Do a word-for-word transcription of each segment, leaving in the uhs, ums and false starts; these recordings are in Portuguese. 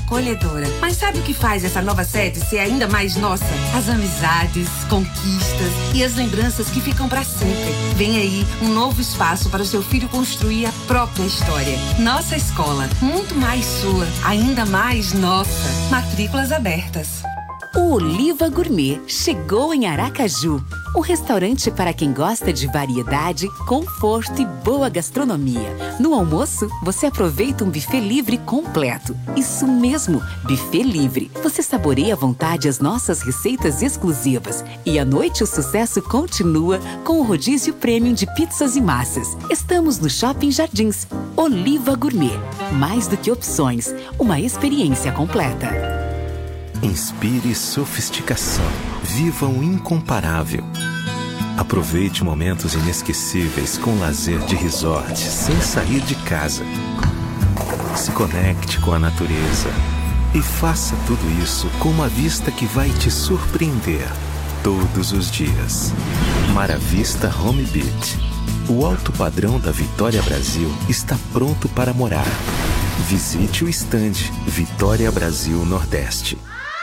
acolhedora. Mas sabe o que faz essa nova sede ser ainda mais nossa? As amizades, conquistas e as lembranças que ficam para sempre. Vem aí um novo espaço para o seu filho construir a própria história. Nossa escola, muito mais sua, ainda mais nossa. Matrículas abertas. O Oliva Gourmet chegou em Aracaju. Um restaurante para quem gosta de variedade, conforto e boa gastronomia. No almoço, você aproveita um buffet livre completo. Isso mesmo, buffet livre. Você saboreia à vontade as nossas receitas exclusivas. E à noite o sucesso continua com o rodízio premium de pizzas e massas. Estamos no Shopping Jardins. Oliva Gourmet. Mais do que opções, uma experiência completa. Inspire sofisticação. Viva o incomparável. Aproveite momentos inesquecíveis com lazer de resort sem sair de casa. Se conecte com a natureza e faça tudo isso com uma vista que vai te surpreender todos os dias. Mar à Vista Home Beach. O alto padrão da Vitória Brasil está pronto para morar. Visite o estande Vitória Brasil Nordeste.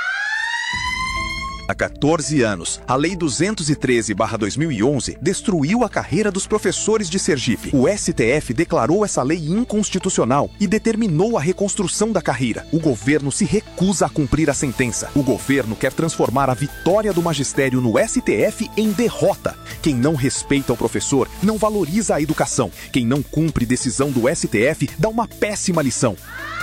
Há quatorze anos, a Lei duzentos e treze barra dois mil e onze destruiu a carreira dos professores de Sergipe. O S T F declarou essa lei inconstitucional e determinou a reconstrução da carreira. O governo se recusa a cumprir a sentença. O governo quer transformar a vitória do magistério no S T F em derrota. Quem não respeita o professor não valoriza a educação. Quem não cumpre decisão do S T F dá uma péssima lição.